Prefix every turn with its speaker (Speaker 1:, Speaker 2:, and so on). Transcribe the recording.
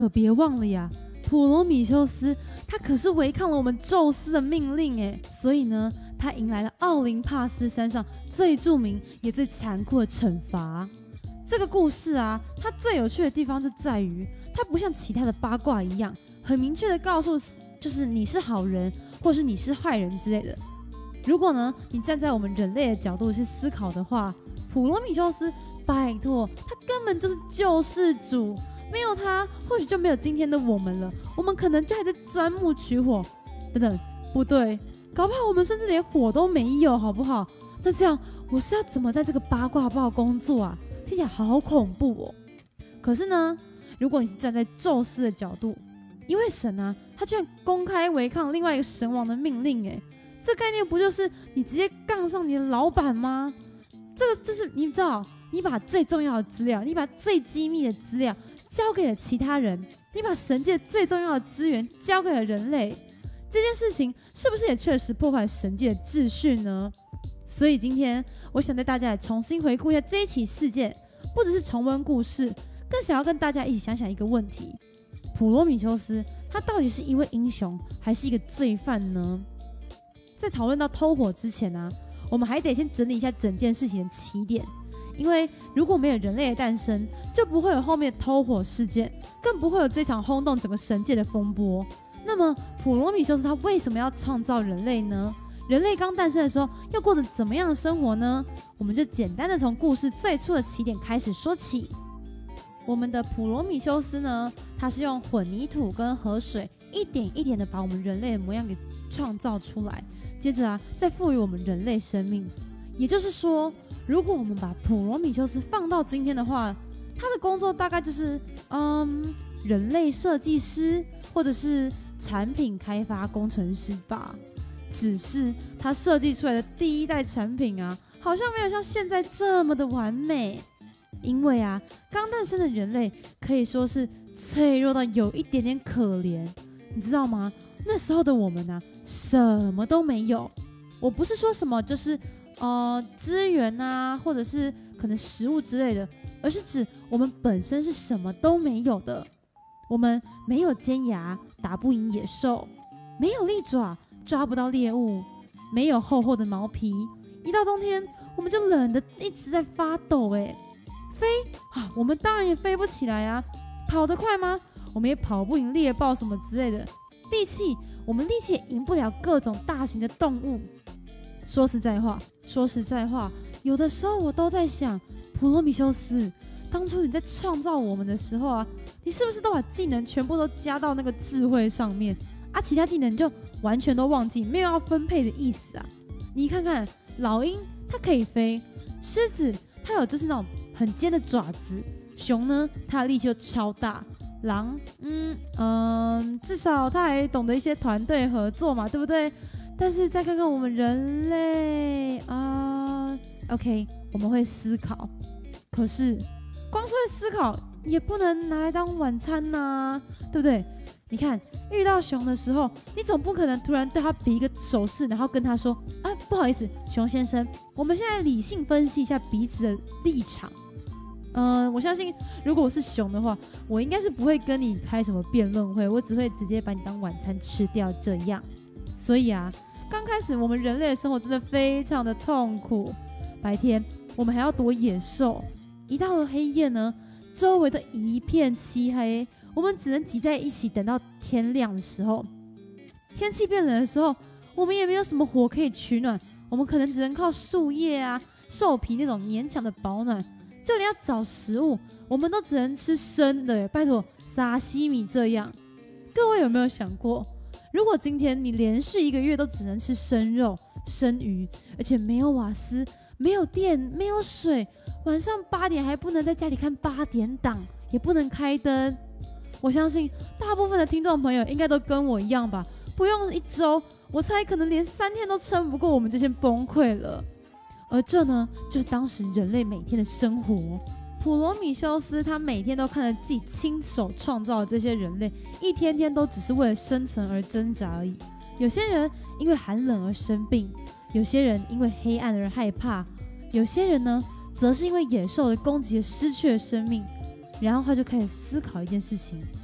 Speaker 1: 可别忘了呀，普罗米修斯他可是违抗了我们宙斯的命令诶，所以呢，他迎来了奥林帕斯山上最著名也最残酷的惩罚。这个故事啊，它最有趣的地方就在于，它不像其他的八卦一样，很明确的告诉就是你是好人，或是你是坏人之类的。如果呢，你站在我们人类的角度去思考的话，普罗米修斯，拜托，他根本就是救世主，没有他，或许就没有今天的我们了。我们可能就还在钻木取火，等等，不对，搞不好我们甚至连火都没有，好不好？那这样我是要怎么在这个八卦报工作啊？听起来好恐怖哦。可是呢，如果你是站在宙斯的角度，一位神啊，他居然公开违抗另外一个神王的命令，这概念不就是你直接杠上你的老板吗？这个就是你知道，你把最重要的资料，你把最机密的资料交给了其他人，你把神界最重要的资源交给了人类，这件事情是不是也确实破坏神界的秩序呢？所以今天我想带大家来重新回顾一下这一起事件，不只是重温故事，更想要跟大家一起想想一个问题：普罗米修斯他到底是一位英雄，还是一个罪犯呢？在讨论到偷火之前啊，我们还得先整理一下整件事情的起点，因为如果没有人类的诞生，就不会有后面的偷火事件，更不会有这场轰动整个神界的风波。那么普罗米修斯他为什么要创造人类呢？人类刚诞生的时候要过着怎么样的生活呢？我们就简单的从故事最初的起点开始说起。我们的普罗米修斯呢，他是用混凝土跟河水一点一点的把我们人类的模样给创造出来，接着啊，再赋予我们人类生命。也就是说，如果我们把普罗米修斯放到今天的话，他的工作大概就是人类设计师或者是产品开发工程师吧。只是他设计出来的第一代产品啊，好像没有像现在这么的完美。因为啊，刚诞生的人类可以说是脆弱到有一点点可怜，你知道吗？那时候的我们啊，什么都没有。我不是说什么就是资源啊，或者是可能食物之类的，而是指我们本身是什么都没有的。我们没有尖牙，打不赢野兽；没有利爪，抓不到猎物；没有厚厚的毛皮，一到冬天我们就冷得一直在发抖。飞啊，我们当然也飞不起来啊。跑得快吗？我们也跑不赢猎豹什么之类的。力气，我们力气也赢不了各种大型的动物。说实在话，有的时候我都在想，普罗米修斯，当初你在创造我们的时候啊，你是不是都把技能全部都加到那个智慧上面啊？其他技能就完全都忘记，没有要分配的意思啊？你看看老鹰，它可以飞；狮子，它有就是那种很尖的爪子；熊呢，它的力气就超大；狼，至少它还懂得一些团队合作嘛，对不对？但是再看看我们人类啊，OK， 我们会思考，可是光是会思考也不能拿来当晚餐啊，对不对？你看遇到熊的时候，你总不可能突然对他比一个手势，然后跟他说啊，不好意思，熊先生，我们现在理性分析一下彼此的立场。我相信如果我是熊的话，我应该是不会跟你开什么辩论会，我只会直接把你当晚餐吃掉这样。所以啊，刚开始我们人类的生活真的非常的痛苦，白天我们还要躲野兽，一到了黑夜呢，周围都一片漆黑，我们只能挤在一起等到天亮的时候。天气变冷的时候，我们也没有什么火可以取暖，我们可能只能靠树叶啊、兽皮那种勉强的保暖。就连要找食物，我们都只能吃生的，拜托，沙西米这样。各位有没有想过，如果今天你连续1个月都只能吃生肉、生鱼，而且没有瓦斯、没有电、没有水，晚上8点还不能在家里看8点档，也不能开灯，我相信大部分的听众朋友应该都跟我一样吧，不用1周，我猜可能连3天都撑不过，我们就先崩溃了。而这呢，就是当时人类每天的生活。普罗米修斯他每天都看着自己亲手创造的这些人类，一天天都只是为了生存而挣扎而已。有些人因为寒冷而生病，有些人因为黑暗而害怕，有些人呢，则是因为野兽的攻击而失去了生命。然后他就开始思考一件事情：